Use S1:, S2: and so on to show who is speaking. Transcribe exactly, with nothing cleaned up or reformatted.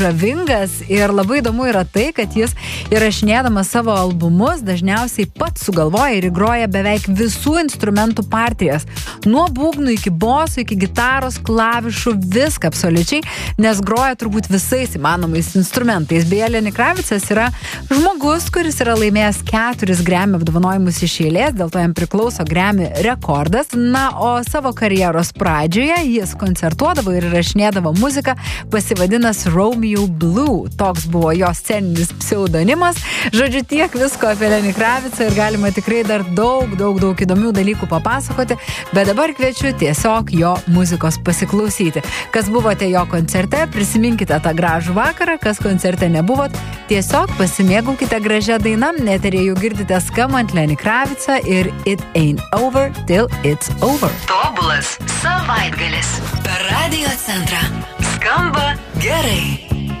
S1: žavingas ir labai įdomu yra tai, kad jis įrašinėdamas savo albumus dažniausiai pats sugalvoja ir įgroja beveik visų instrumentų partijas. Nuo būgnų iki bosų, iki gitaros, klavišų, viską absoliučiai, nes groja turbūt visais įmanomais instrumentais. Beje, Lenny Kravicas yra žmogus, kuris yra laimėjęs keturis Grammy apdovanojimus iš eilės, dėl to jam priklauso Grammy rekordas. Na, o savo karjeros pradžioje jis koncertuodavo ir įrašinėdavo muziką pasivadinas Romeo Blue. Toks buvo jo sceninis pseudonimas. Žodžiu, tiek visko apie Lenny Kravicą ir galima tikrai dar daug, daug, daug įdomių dalykų papasakoti, bet dabar kviečiu tiesiog jo muzikos pasiklausyti. Kas buvote jo koncerte, prisiminkite tą gražų vakarą, kas koncerte nebuvot, tiesiog pasimėgaukite gražią dainą, eteryje jau girdite skambant Lenny Kravicą ir It Ain't Over Till It's Over.
S2: Tobulas savaitgalis per Radio Centrą. Skamba gerai.